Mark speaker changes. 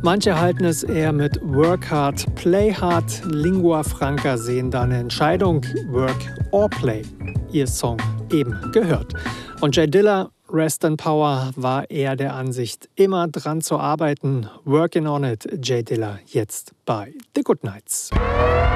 Speaker 1: Manche halten es eher mit Work Hard, Play Hard. Lingua Franca sehen da eine Entscheidung, Work or Play. Ihr Song eben gehört. Und J Dilla, Rest in Power, war eher der Ansicht, immer dran zu arbeiten. Working on it, J Dilla, jetzt bei The Goodnights.